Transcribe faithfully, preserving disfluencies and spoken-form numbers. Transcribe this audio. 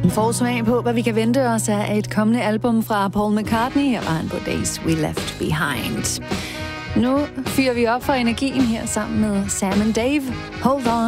En forsmag på, hvad vi kan vente os af et kommende album fra Paul McCartney. Her var han på Days We Left Behind. Nu fyrer vi op for energien her sammen med Sam and Dave. Hold on.